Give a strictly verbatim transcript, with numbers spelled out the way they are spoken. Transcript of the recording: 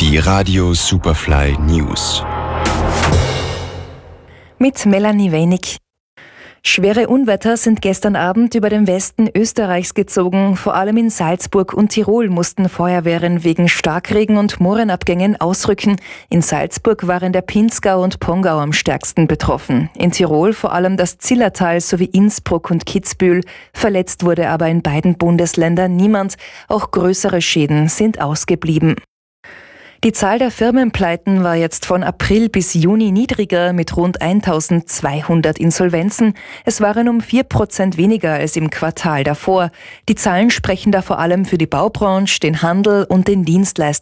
Die Radio Superfly News. Mit Melanie Wenig. Schwere Unwetter sind gestern Abend über den Westen Österreichs gezogen. Vor allem in Salzburg und Tirol mussten Feuerwehren wegen Starkregen und Moorrenabgängen ausrücken. In Salzburg waren der Pinzgau und Pongau am stärksten betroffen. In Tirol vor allem das Zillertal sowie Innsbruck und Kitzbühel. Verletzt wurde aber in beiden Bundesländern niemand. Auch größere Schäden sind ausgeblieben. Die Zahl der Firmenpleiten war jetzt von April bis Juni niedriger mit rund eintausendzweihundert Insolvenzen. Es waren um vier Prozent weniger als im Quartal davor. Die Zahlen sprechen da vor allem für die Baubranche, den Handel und den Dienstleistungssektor.